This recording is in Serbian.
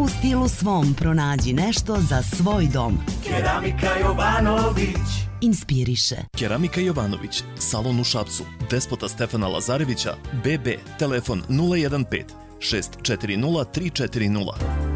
U stilu svom pronađi nešto za svoj dom. Keramika Jovanović inspiriše. Keramika Jovanović, salon u Šapcu, Despota Stefana Lazarevića, BB, telefon 015 640 340.